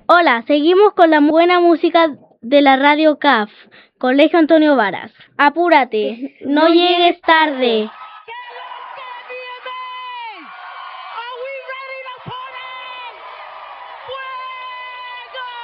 Hola, seguimos con la buena música de la Radio CAF, Colegio Antonio Varas. Apúrate, no llegues tarde.